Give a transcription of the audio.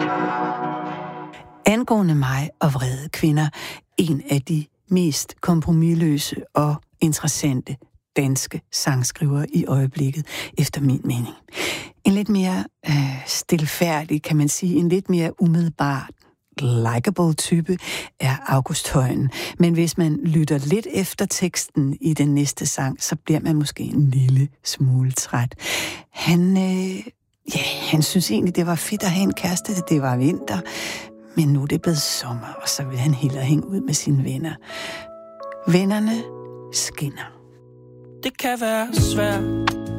Angående mig og vrede kvinder, en af de mest kompromisløse og interessante danske sangskrivere i øjeblikket, efter min mening. En lidt mere stilfærdig, kan man sige, en lidt mere umiddelbart likeable type er August Højen. Men hvis man lytter lidt efter teksten i den næste sang, så bliver man måske en lille smule træt. Han synes egentlig, det var fedt at have en kæreste, det var vinter, men nu er det blevet sommer, og så vil han hellere hænge ud med sine venner. Vennerne skinner. Det kan være svært